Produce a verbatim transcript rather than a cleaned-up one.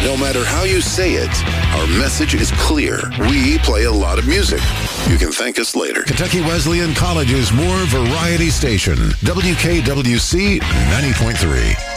No matter how you say it, our message is clear. We play a lot of music. You can thank us later. Kentucky Wesleyan College's more variety station, W K W C ninety point three.